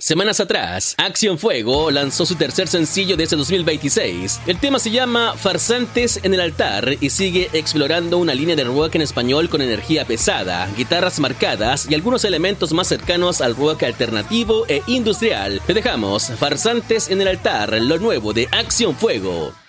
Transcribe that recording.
Semanas atrás, Acción Fuego lanzó su tercer sencillo de este 2026. El tema se llama Farsantes en el Altar y sigue explorando una línea de rock en español con energía pesada, guitarras marcadas y algunos elementos más cercanos al rock alternativo e industrial. Te dejamos Farsantes en el Altar, lo nuevo de Acción Fuego.